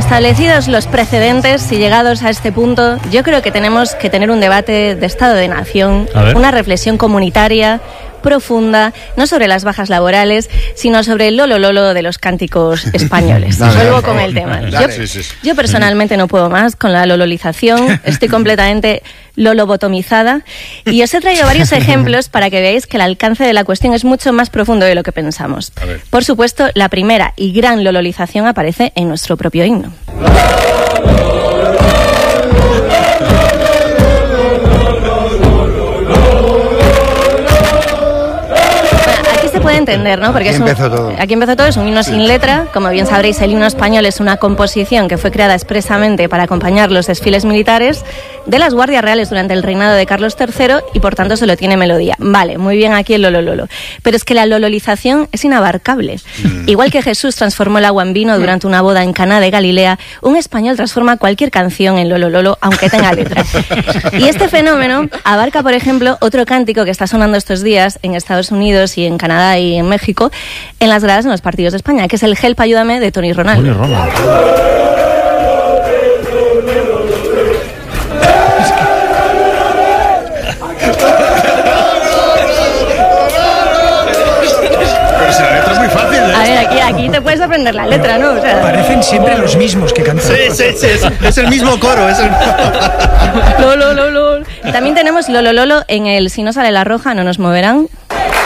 establecidos los precedentes y llegados a este punto, yo creo que tenemos que tener un debate de estado de nación, una reflexión comunitaria profunda, no sobre las bajas laborales, sino sobre el lolo de los cánticos españoles. Vuelvo con el tema. Yo personalmente no puedo más con la lololización, estoy completamente lolobotomizada, y os he traído varios ejemplos para que veáis que el alcance de la cuestión es mucho más profundo de lo que pensamos. Por supuesto, la primera y gran lololización aparece en nuestro propio himno. Puede entender, ¿no? Porque aquí empezó todo, es un himno sin letra. Como bien sabréis, el himno español es una composición que fue creada expresamente para acompañar los desfiles militares de las guardias reales durante el reinado de Carlos III y por tanto solo tiene melodía. Vale, muy bien aquí el lolololo. Pero es que la lololización es inabarcable. Igual que Jesús transformó el agua en vino durante una boda en Caná de Galilea, un español transforma cualquier canción en lolololo, aunque tenga letra. Y este fenómeno abarca, por ejemplo, otro cántico que está sonando estos días en Estados Unidos y en Canadá y en México, en las gradas en los partidos de España, que es el Help, ayúdame, de Tony Ronaldo. A ver, aquí te puedes aprender la letra, ¿no? O sea, parecen siempre los mismos que cantan. Sí, es el mismo coro. También tenemos lolololo en el Si no sale la roja, no nos moverán.